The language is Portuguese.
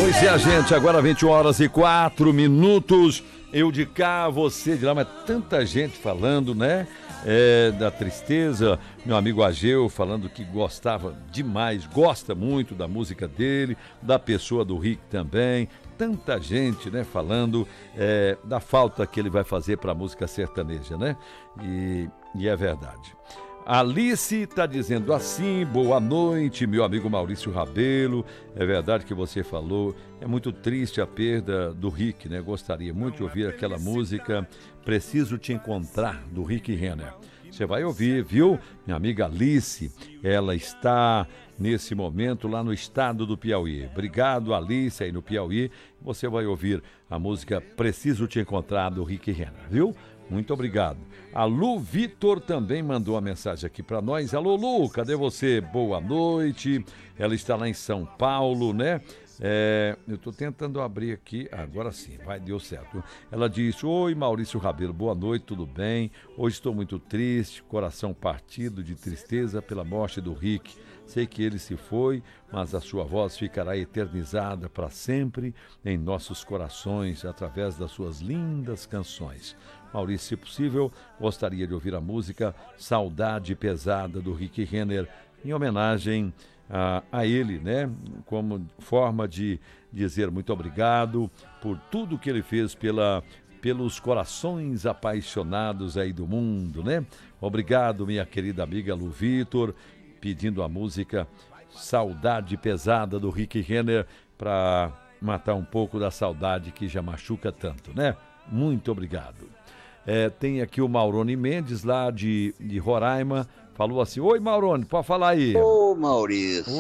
Pois é, gente, agora 21h04. Eu de cá, você de lá, mas tanta gente falando, né? Da tristeza. Meu amigo Ageu falando que gostava demais, gosta muito da música dele, da pessoa do Rick também. Tanta gente, né, falando da falta que ele vai fazer para a música sertaneja, né? E é verdade. Alice está dizendo assim: boa noite, meu amigo Maurício Rabelo. É verdade que você falou, é muito triste a perda do Rick, né? Gostaria muito de ouvir aquela música Preciso Te Encontrar, do Rick Renner. Você vai ouvir, viu? Minha amiga Alice, ela está nesse momento lá no estado do Piauí. Obrigado, Alice, aí no Piauí. Você vai ouvir a música Preciso Te Encontrar, do Rick Renner, viu? Muito obrigado. A Lu Vitor também mandou uma mensagem aqui para nós. Alô, Lu, cadê você? Boa noite. Ela está lá em São Paulo, né? Eu estou tentando abrir aqui, agora sim, deu certo. Ela disse: oi, Maurício Rabelo, boa noite, tudo bem? Hoje estou muito triste, coração partido de tristeza pela morte do Rick. Sei que ele se foi, mas a sua voz ficará eternizada para sempre em nossos corações, através das suas lindas canções. Maurício, se possível, gostaria de ouvir a música Saudade Pesada, do Rick Renner, em homenagem a ele, né? Como forma de dizer muito obrigado por tudo que ele fez pelos corações apaixonados aí do mundo, né? Obrigado, minha querida amiga Lu Vitor, pedindo a música Saudade Pesada, do Rick Renner, para matar um pouco da saudade que já machuca tanto, né? Muito obrigado. Tem aqui o Maurone Mendes, lá de Roraima, falou assim: oi, Maurone, pode falar aí. Ô, Maurício.